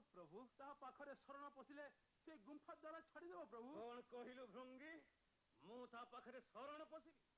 प्रभु ता पाखरे शरण पशिले से गुंफा द्वारा छाड़ी देव प्रभु। कौन कहलु भृंगी? मु ता पाखरे शरण पशिली?